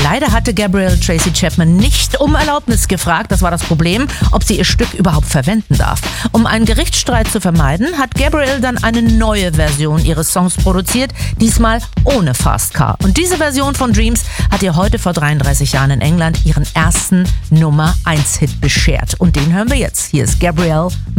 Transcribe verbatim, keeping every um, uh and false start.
Leider hatte Gabrielle Tracy Chapman nicht um Erlaubnis gefragt, das war das Problem, ob sie ihr Stück überhaupt verwenden darf. Um einen Gerichtsstreit zu vermeiden, hat Gabrielle dann eine neue Version ihres Songs produziert, diesmal ohne Fast Car. Und diese Version von Dreams hat ihr heute vor dreiunddreißig Jahren in England ihren ersten Nummer eins Hit beschert. Und den hören wir jetzt. Hier ist Gabrielle